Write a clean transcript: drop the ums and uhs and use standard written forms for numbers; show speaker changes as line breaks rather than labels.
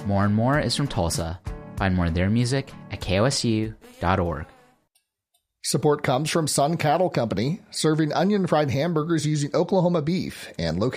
More and More is from Tulsa. Find more of their music at kosu.org.
Support comes from Sun Cattle Company, serving onion-fried hamburgers using Oklahoma beef and located